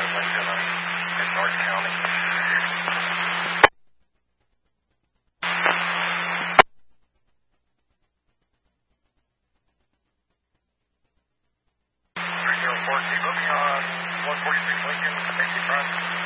Lincoln in North County. Keep looking on 146 Lincoln, safety front.